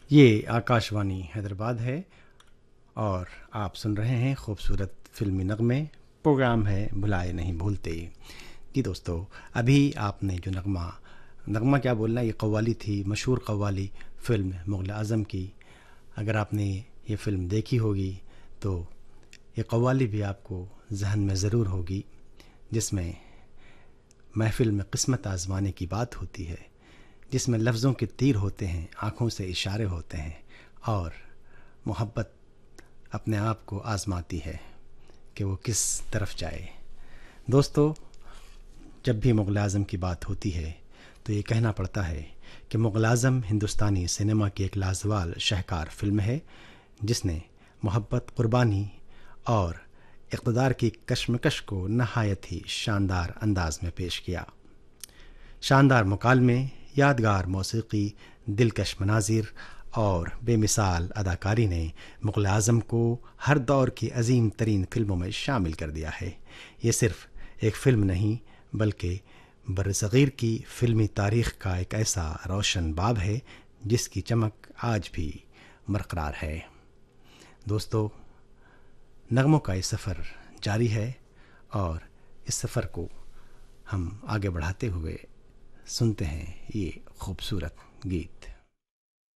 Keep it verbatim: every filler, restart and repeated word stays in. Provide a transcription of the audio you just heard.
یہ آکاشوانی حیدرآباد ہے اور آپ سن رہے ہیں خوبصورت فلمی نغمے. پروگرام ہے بھلائے نہیں بھولتے. جی دوستو، ابھی آپ نے جو نغمہ نغمہ کیا بولنا، یہ قوالی تھی، مشہور قوالی فلم مغل اعظم کی. اگر آپ نے یہ فلم دیکھی ہوگی تو یہ قوالی بھی آپ کو ذہن میں ضرور ہوگی، جس میں محفل میں قسمت آزمانے کی بات ہوتی ہے، جس میں لفظوں کے تیر ہوتے ہیں، آنکھوں سے اشارے ہوتے ہیں، اور محبت اپنے آپ کو آزماتی ہے کہ وہ کس طرف جائے. دوستو، جب بھی مغل اعظم کی بات ہوتی ہے تو یہ کہنا پڑتا ہے کہ مغل اعظم ہندوستانی سنیما کی ایک لازوال شاہکار فلم ہے، جس نے محبت، قربانی اور اقتدار کی کشمکش کو نہایت ہی شاندار انداز میں پیش کیا. شاندار مکالمے، یادگار موسیقی، دلکش مناظر اور بے مثال اداکاری نے مغل اعظم کو ہر دور کی عظیم ترین فلموں میں شامل کر دیا ہے. یہ صرف ایک فلم نہیں بلکہ برصغیر کی فلمی تاریخ کا ایک ایسا روشن باب ہے جس کی چمک آج بھی برقرار ہے. دوستو، نغموں کا یہ سفر جاری ہے اور اس سفر کو ہم آگے بڑھاتے ہوئے سنتے ہیں یہ خوبصورت گیت.